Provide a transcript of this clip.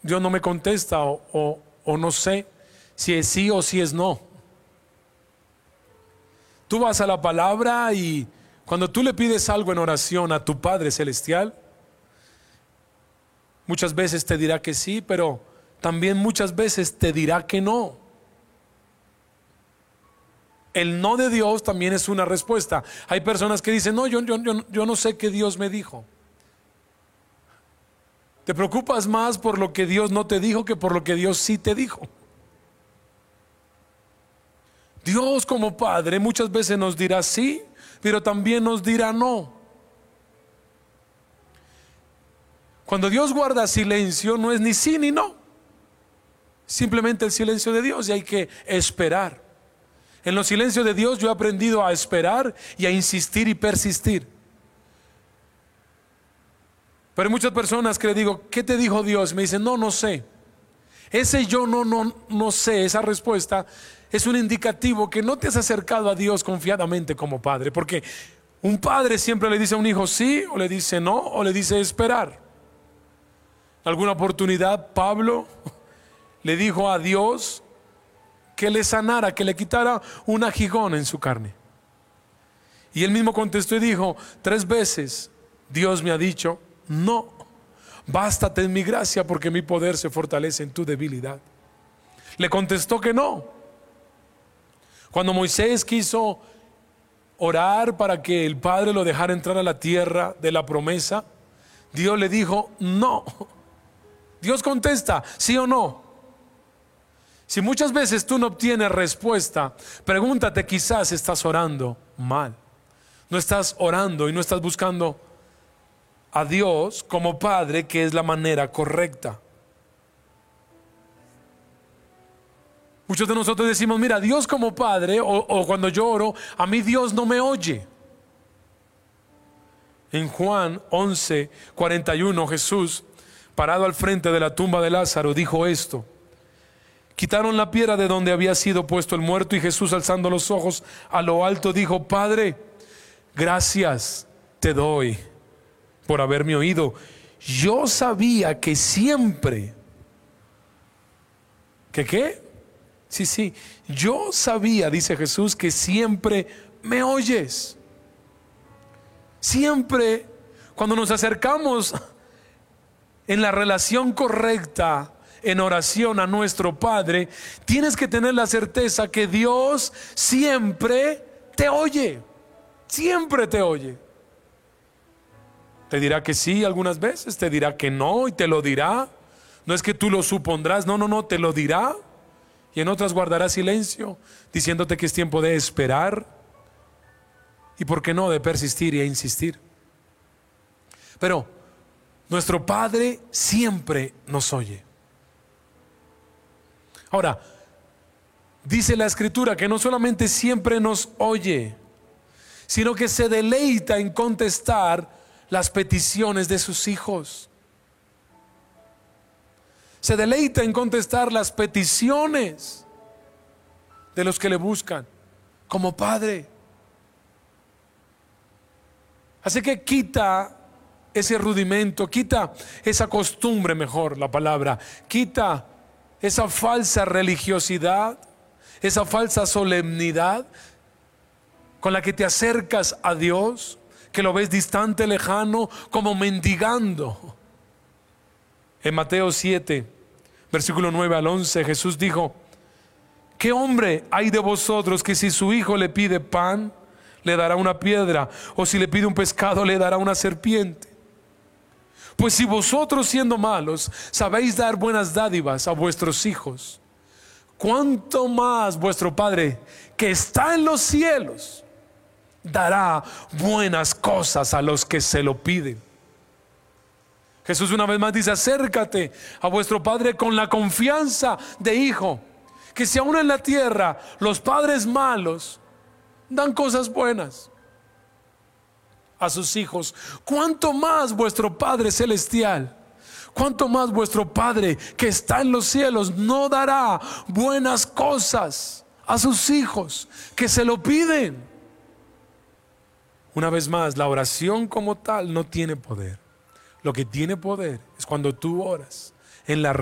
Dios no me contesta o no sé si es sí o si es no. Tú vas a la palabra y cuando tú le pides algo en oración a tu Padre Celestial, muchas veces te dirá que sí, pero también muchas veces te dirá que no. El no de Dios también es una respuesta. Hay personas que dicen, no, yo no sé qué Dios me dijo. Te preocupas más por lo que Dios no te dijo que por lo que Dios sí te dijo. Dios como Padre muchas veces nos dirá sí, pero también nos dirá no. Cuando Dios guarda silencio, no es ni sí ni no. Simplemente el silencio de Dios, y hay que esperar. En los silencios de Dios yo he aprendido a esperar y a insistir y persistir. Pero hay muchas personas que le digo, ¿qué te dijo Dios? Me dicen, no sé. Ese yo no sé, esa respuesta es un indicativo que no te has acercado a Dios confiadamente como padre. Porque un padre siempre le dice a un hijo sí, o le dice no, o le dice esperar. Alguna oportunidad Pablo le dijo a Dios que le sanara, que le quitara un aguijón en su carne. Y él mismo contestó y dijo, 3 veces Dios me ha dicho, no, bástate en mi gracia porque mi poder se fortalece en tu debilidad. Le contestó que no. Cuando Moisés quiso orar para que el Padre lo dejara entrar a la tierra de la promesa, Dios le dijo no. Dios contesta sí o no. Si muchas veces tú no obtienes respuesta, pregúntate, quizás estás orando mal. No estás orando y no estás buscando a Dios como Padre, que es la manera correcta. Muchos de nosotros decimos, mira, Dios como Padre, o cuando yo oro, a mí Dios no me oye. En Juan 11:41, Jesús, parado al frente de la tumba de Lázaro, dijo esto. Quitaron la piedra de donde había sido puesto el muerto, y Jesús, alzando los ojos a lo alto, dijo, Padre, gracias te doy por haberme oído. Yo sabía que siempre, ¿que qué? Sí, yo sabía, dice Jesús, que siempre me oyes. Siempre, cuando nos acercamos en la relación correcta, en oración a nuestro Padre, tienes que tener la certeza que Dios siempre te oye. Siempre te oye. Te dirá que sí algunas veces, te dirá que no y te lo dirá. No es que tú lo supondrás, no, te lo dirá. Y en otras guardará silencio, diciéndote que es tiempo de esperar y por qué no de persistir y insistir. Pero nuestro Padre siempre nos oye. Ahora, dice la Escritura que no solamente siempre nos oye, sino que se deleita en contestar las peticiones de sus hijos. Se deleita en contestar las peticiones de los que le buscan como Padre. Así que quita ese rudimento, quita esa costumbre, mejor la palabra, quita esa falsa religiosidad, esa falsa solemnidad con la que te acercas a Dios, que lo ves distante, lejano, como mendigando. En Mateo 7, versículo 9 al 11, Jesús dijo, ¿qué hombre hay de vosotros que si su hijo le pide pan, le dará una piedra? O si le pide un pescado, le dará una serpiente. Pues si vosotros, siendo malos, sabéis dar buenas dádivas a vuestros hijos, ¿cuánto más vuestro Padre que está en los cielos dará buenas cosas a los que se lo piden? Jesús una vez más dice, acércate a vuestro Padre con la confianza de hijo, que si aún en la tierra los padres malos dan cosas buenas a sus hijos, ¿cuánto más vuestro Padre celestial, cuánto más vuestro Padre que está en los cielos no dará buenas cosas a sus hijos que se lo piden? Una vez más, la oración como tal no tiene poder. Lo que tiene poder es cuando tú oras en la